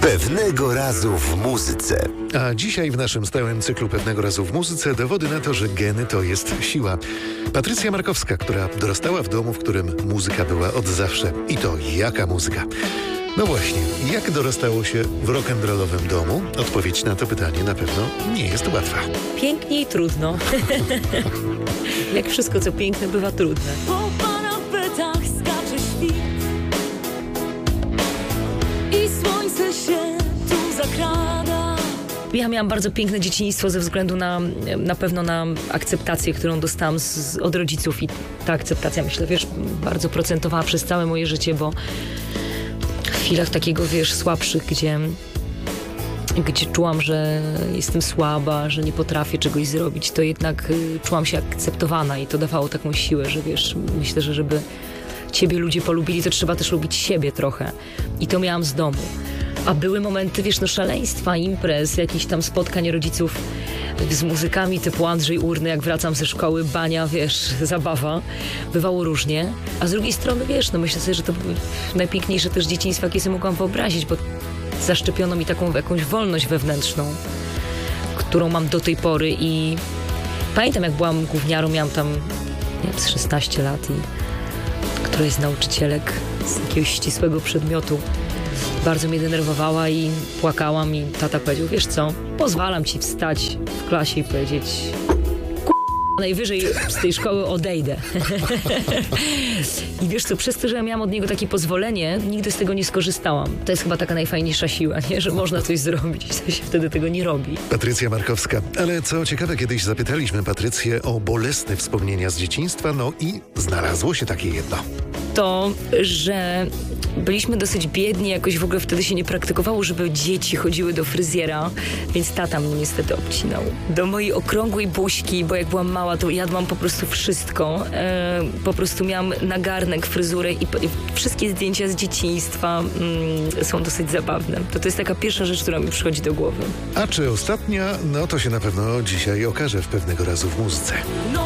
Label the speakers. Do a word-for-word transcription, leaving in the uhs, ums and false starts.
Speaker 1: Pewnego razu w muzyce.
Speaker 2: A dzisiaj w naszym stałym cyklu Pewnego razu w muzyce dowody na to, że geny to jest siła. Patrycja Markowska, która dorastała w domu, w którym muzyka była od zawsze. I to jaka muzyka? No właśnie, jak dorastało się w rock'n'rollowym domu? Odpowiedź na to pytanie na pewno nie jest łatwa.
Speaker 3: Pięknie i trudno. Jak wszystko, co piękne, bywa trudne.
Speaker 4: Po parapetach skacze świt i słońce się tu zakrada.
Speaker 3: Ja miałam bardzo piękne dzieciństwo ze względu na, na pewno na akceptację, którą dostałam z, od rodziców i ta akceptacja, myślę, wiesz, bardzo procentowała przez całe moje życie, bo w chwilach takiego, wiesz, słabszych, gdzie, gdzie czułam, że jestem słaba, że nie potrafię czegoś zrobić, to jednak y, czułam się akceptowana i to dawało taką siłę, że wiesz, myślę, że żeby ciebie ludzie polubili, to trzeba też lubić siebie trochę. I to miałam z domu. A były momenty, wiesz, no szaleństwa, imprez, jakichś tam spotkań rodziców z muzykami typu Andrzej Urny, jak wracam ze szkoły, bania, wiesz, zabawa. Bywało różnie. A z drugiej strony, wiesz, no myślę sobie, że to były najpiękniejsze też dzieciństwa, jakie sobie mogłam wyobrazić, bo zaszczepiono mi taką jakąś wolność wewnętrzną, którą mam do tej pory i pamiętam, jak byłam gówniarą, miałam tam, nie wiem, szesnaście lat i któraś z nauczycielek z jakiegoś ścisłego przedmiotu bardzo mnie denerwowała i płakałam i tata powiedział, wiesz co, pozwalam ci wstać w klasie i powiedzieć k***a, najwyżej z tej szkoły odejdę. I wiesz co, przez to, że ja miałam od niego takie pozwolenie, nigdy z tego nie skorzystałam. To jest chyba taka najfajniejsza siła, nie? Że można coś zrobić, to się wtedy tego nie robi.
Speaker 2: Patrycja Markowska. Ale co ciekawe, kiedyś zapytaliśmy Patrycję o bolesne wspomnienia z dzieciństwa, no i znalazło się takie jedno.
Speaker 3: To, że byliśmy dosyć biedni, jakoś w ogóle wtedy się nie praktykowało, żeby dzieci chodziły do fryzjera, więc tata mnie niestety obcinał. Do mojej okrągłej buźki, bo jak byłam mała, to jadłam po prostu wszystko. E, po prostu miałam nagarnek, fryzurę i, i wszystkie zdjęcia z dzieciństwa mm, są dosyć zabawne. To to jest taka pierwsza rzecz, która mi przychodzi do głowy.
Speaker 2: A czy ostatnia? No to się na pewno dzisiaj okaże w Pewnego razu w muzyce.